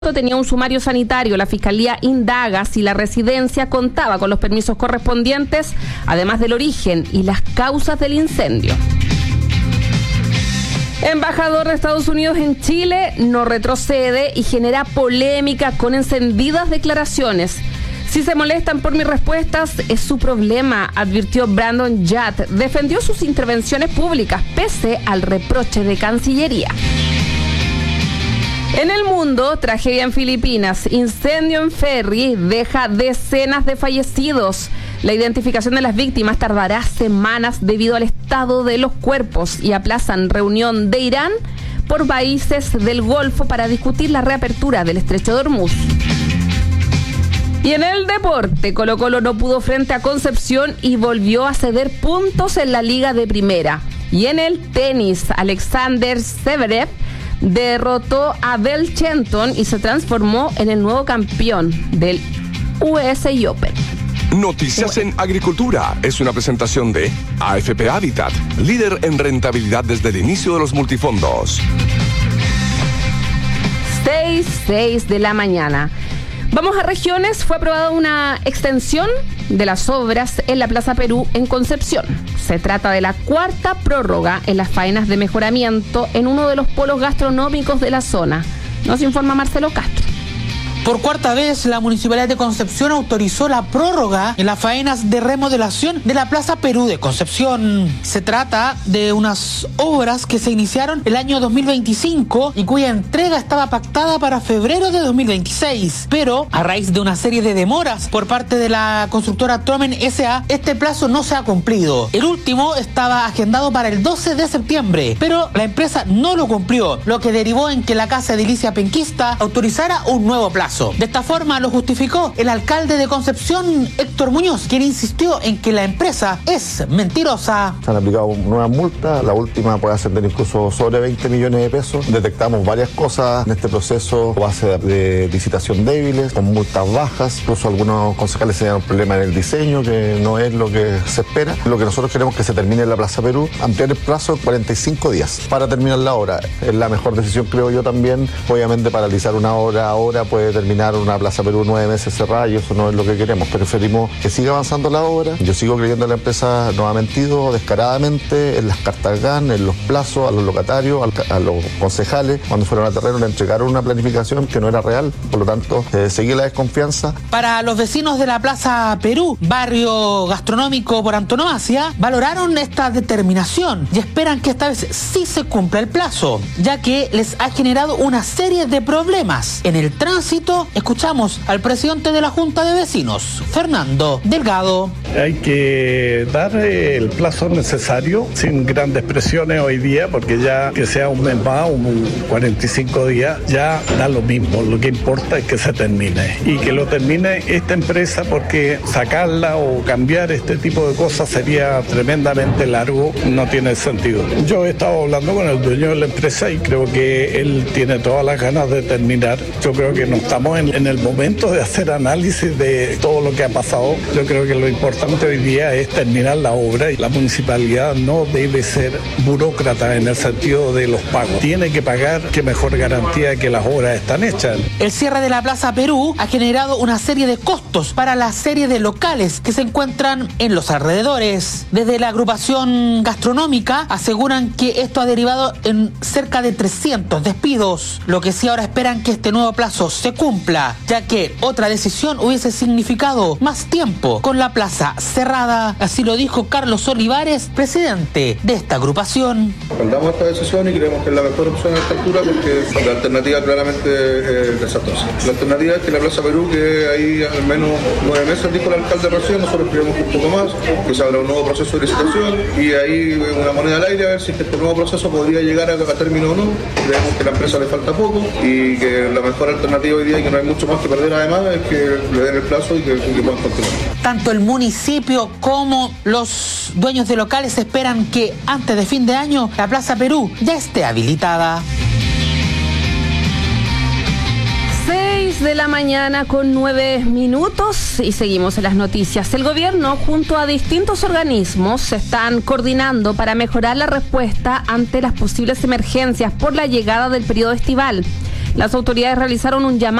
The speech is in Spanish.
tenía un sumario sanitario. La Fiscalía indaga si la residencia contaba con los permisos correspondientes, además del origen y las causas del incendio. Embajador de Estados Unidos en Chile no retrocede y genera polémica con encendidas declaraciones. Si se molestan por mis respuestas, es su problema, advirtió Brandon Judd. Defendió sus intervenciones públicas pese al reproche de Cancillería. En el mundo, tragedia en Filipinas, incendio en ferry deja decenas de fallecidos. La identificación de las víctimas tardará semanas debido al estado de los cuerpos y aplazan reunión de Irán por países del Golfo para discutir la reapertura del estrecho de Hormuz. Y en el deporte, Colo-Colo no pudo frente a Concepción y volvió a ceder puntos en la Liga de Primera. Y en el tenis, Alexander Zverev derrotó a Bell Shelton y se transformó en el nuevo campeón del US Open. Noticias en Agricultura es una presentación de AFP Habitat, líder en rentabilidad desde el inicio de los multifondos. 6 de la mañana. Vamos a regiones. Fue aprobada una extensión de las obras en la Plaza Perú en Concepción. Se trata de la cuarta prórroga en las faenas de mejoramiento en uno de los polos gastronómicos de la zona. Nos informa Marcelo Castro. Por cuarta vez, la Municipalidad de Concepción autorizó la prórroga en las faenas de remodelación de la Plaza Perú de Concepción. Se trata de unas obras que se iniciaron el año 2025 y cuya entrega estaba pactada para febrero de 2026. Pero, a raíz de una serie de demoras por parte de la constructora Tromen S.A., este plazo no se ha cumplido. El último estaba agendado para el 12 de septiembre, pero la empresa no lo cumplió, lo que derivó en que la Casa Edilicia Penquista autorizara un nuevo plazo. De esta forma lo justificó el alcalde de Concepción, Héctor Muñoz, quien insistió en que la empresa es mentirosa. Se han aplicado nuevas multas, la última puede ascender incluso sobre 20 millones de pesos. Detectamos varias cosas en este proceso, base de licitación débiles, con multas bajas, incluso algunos concejales señalan problemas en el diseño, que no es lo que se espera. Lo que nosotros queremos es que se termine en la Plaza Perú, ampliar el plazo 45 días para terminar la obra. Es la mejor decisión, creo yo también. Obviamente paralizar una obra ahora puede terminar una Plaza Perú 9 meses cerrada y eso no es lo que queremos. Preferimos que siga avanzando la obra. Yo sigo creyendo que la empresa nos ha mentido descaradamente en las cartas GAN, en los plazos, a los locatarios, a los concejales. Cuando fueron a terreno le entregaron una planificación que no era real, por lo tanto sigue la desconfianza. Para los vecinos de la Plaza Perú, barrio gastronómico por antonomasia, valoraron esta determinación y esperan que esta vez sí se cumpla el plazo, ya que les ha generado una serie de problemas en el tránsito. Escuchamos al presidente de la Junta de Vecinos, Fernando Delgado. Hay que dar el plazo necesario, sin grandes presiones hoy día, porque ya que sea un mes más, 45 días, ya da lo mismo. Lo que importa es que se termine y que lo termine esta empresa, porque sacarla o cambiar este tipo de cosas sería tremendamente largo, no tiene sentido. Yo he estado hablando con el dueño de la empresa y creo que él tiene todas las ganas de terminar. Yo creo que no estamos en el momento de hacer análisis de todo lo que ha pasado. Yo creo que lo importante hoy día es terminar la obra y la municipalidad no debe ser burócrata en el sentido de los pagos. Tiene que pagar, que mejor garantía que las obras están hechas. El cierre de la Plaza Perú ha generado una serie de costos para la serie de locales que se encuentran en los alrededores. Desde la agrupación gastronómica aseguran que esto ha derivado en cerca de 300 despidos, lo que sí ahora esperan que este nuevo plazo se cumpla, ya que otra decisión hubiese significado más tiempo con la plaza cerrada. Así lo dijo Carlos Olivares, presidente de esta agrupación. Respaldamos esta decisión y creemos que es la mejor opción a esta altura, porque la alternativa claramente es desastrosa. La alternativa es que la Plaza Perú, que hay al menos 9 meses, dijo el alcalde recién, nosotros creemos que un poco más, que se abra un nuevo proceso de licitación y ahí una moneda al aire a ver si este nuevo proceso podría llegar a término o no. Creemos que a la empresa le falta poco y que la mejor alternativa hoy día, y que no hay mucho más que perder además, es que le den el plazo y que puedan continuar. Tanto el municipio como los dueños de locales esperan que antes de fin de año la Plaza Perú ya esté habilitada. 6 de la mañana con 9 minutos y seguimos en las noticias. El gobierno junto a distintos organismos se están coordinando para mejorar la respuesta ante las posibles emergencias por la llegada del periodo estival. Las autoridades realizaron un llamado